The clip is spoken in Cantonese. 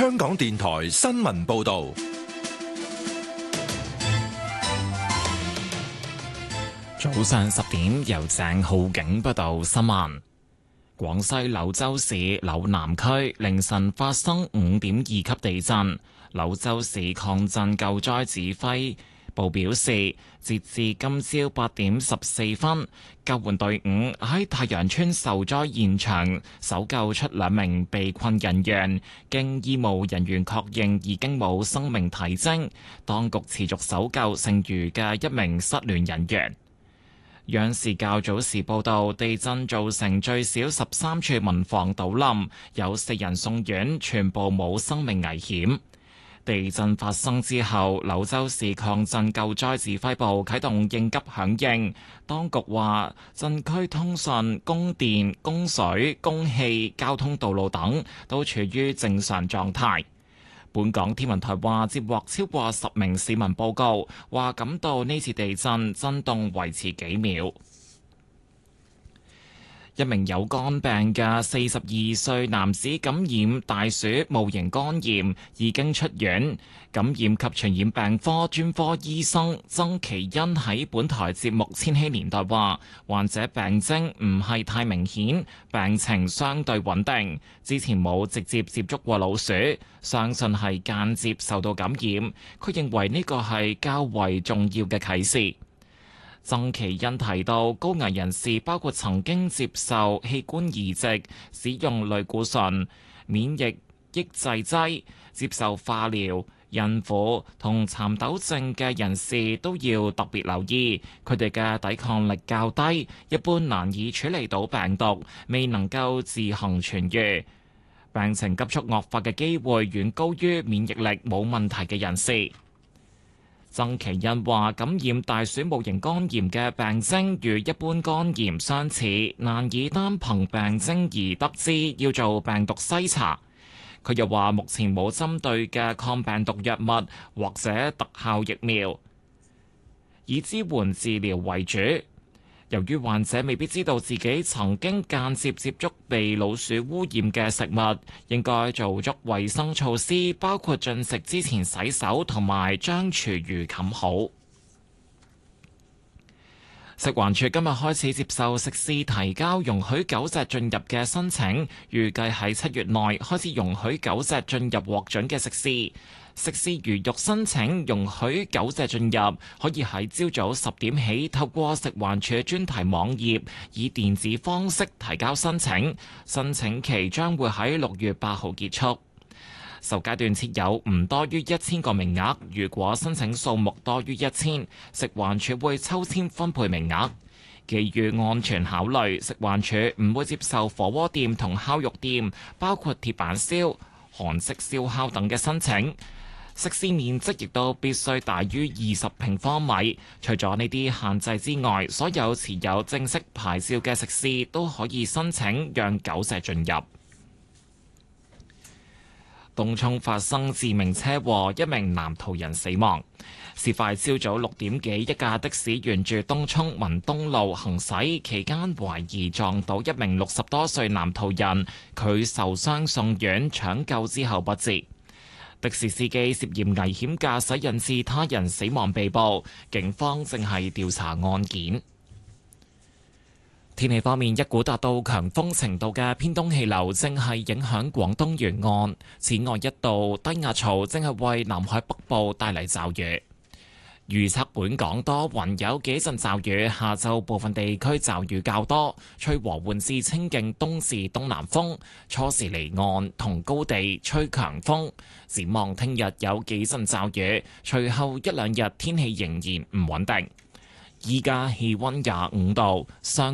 香港電台新聞報道。 早上10點，由鄭浩景報道新聞。廣西柳州市柳南區凌晨發生5.2級地震。柳州市抗震救災指揮部表示，截至今朝8點14分，救援隊伍喺太陽村受災現場搜救出2名被困人員，經醫務人員確認已經冇生命體徵，當局持續搜救剩餘嘅1名失聯人員。央視較早時報道，地震造成最少13處民房倒冧，有4人送院，全部冇生命危險。地震發生之後，柳州市抗震救災指揮部啟動應急響應。當局話，震區通訊、供電、供水、供氣、交通道路等都處於正常狀態。本港天文台話，接獲超過10名市民報告，話感到呢次地震震動維持幾秒。1名有肝病嘅42歲男子感染大鼠戊型肝炎，已經出院。感染及傳染病科專科醫生曾其恩喺本台節目《千禧年代》話，患者病徵唔係太明顯，病情相對穩定，之前冇直接接觸過老鼠，相信係間接受到感染。佢認為呢個係較為重要嘅啟示。曾其恩提到，高危人士包括曾經接受器官移植、使用類固醇、免疫抑制劑、接受化療、孕婦同蠶豆症嘅人士都要特別留意，佢哋嘅抵抗力較低，一般難以處理到病毒，未能夠自行痊癒，病情急速惡化嘅機會遠高於免疫力冇問題嘅人士。曾其恩話：感染大鼠戊型肝炎嘅病徵與一般肝炎相似，難以單憑病徵而得知要做病毒篩查。佢又話：目前冇針對嘅抗病毒藥物或者特效疫苗，以支援治療為主。由於患者未必知道自己曾經間接接觸被老鼠污染嘅食物，應該做足衛生措施，包括進食之前洗手同埋將廚餘冚好。食環署今日開始接受食肆提交容許狗隻進入嘅申請，預計喺7月內開始容許狗隻進入獲准嘅食肆。食肆如欲申請容許狗隻進入，可以喺朝早10點起透過食環署專題網頁以電子方式提交申請，申請期將會喺6月8號結束。首階段設有唔多於1000個名額，如果申請數目多於1000，食環署會抽籤分配名額。基於安全考慮，食環署唔會接受火鍋店同烤肉店，包括鐵板燒、韓式燒烤等嘅申請。食肆面積亦都必須大於20平方米。除咗呢啲限制之外，所有持有正式牌照嘅食肆都可以申請讓狗隻進入。東涌發生致命車禍，1名男途人死亡。事發朝早6點幾，一架的士沿住東涌文東路行駛期間，懷疑撞到1名60多歲男途人，佢受傷送院搶救之後不治。的士司機涉嫌危險駕駛引致他人死亡被捕，警方正係調查案件。天氣方面，一股達到強風程度嘅偏東氣流正係影響廣東沿岸，此外一道低壓槽正係為南海北部帶嚟驟雨。預測本港多雲，有幾陣驟雨，下晝部分地區驟雨較多，吹和緩至清勁東至東南風，初時離岸同高地吹強風。展望聽日有幾陣驟雨，隨後1-2日天氣仍然唔穩定。依家氣溫25度，相